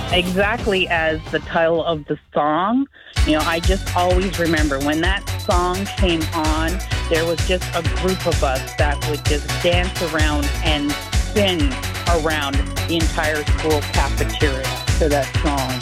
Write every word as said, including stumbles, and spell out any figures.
Exactly as the title of the song. You know, I just always remember when that song came on, there was just a group of us that would just dance around and spin around the entire school cafeteria to that song.